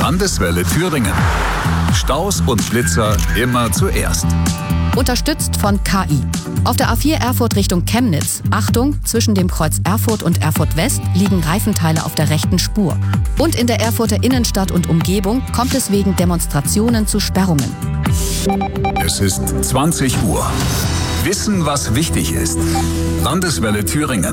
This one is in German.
Landeswelle Thüringen. Staus und Blitzer immer zuerst. Unterstützt von KI. Auf der A4 Erfurt Richtung Chemnitz, Achtung, zwischen dem Kreuz Erfurt und Erfurt West liegen Reifenteile auf der rechten Spur. Und in der Erfurter Innenstadt und Umgebung kommt es wegen Demonstrationen zu Sperrungen. Es ist 20 Uhr. Wissen, was wichtig ist. Landeswelle Thüringen.